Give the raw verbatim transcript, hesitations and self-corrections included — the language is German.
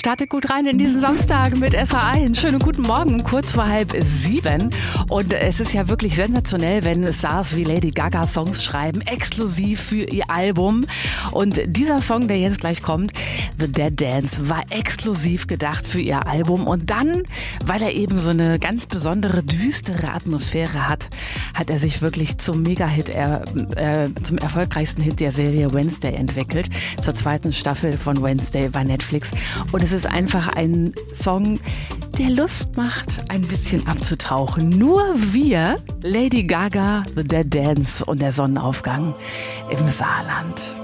Startet gut rein in diesen Samstag mit S H eins. Schönen guten Morgen, kurz vor halb sieben. Und es ist ja wirklich sensationell, wenn Stars wie Lady Gaga Songs schreiben, exklusiv für ihr Album. Und dieser Song, der jetzt gleich kommt, The Dead Dance, war exklusiv gedacht für ihr Album. Und dann, weil er eben so eine ganz besondere, düstere Atmosphäre hat, hat er sich wirklich zum Mega-Hit, er, äh, zum erfolgreichsten Hit der Serie Wednesday entwickelt. Zur zweiten Staffel von Wednesday bei Netflix. Und es ist einfach ein Song, der Lust macht, ein bisschen abzutauchen. Nur wir, Lady Gaga, The Dead Dance und der Sonnenaufgang im Saarland.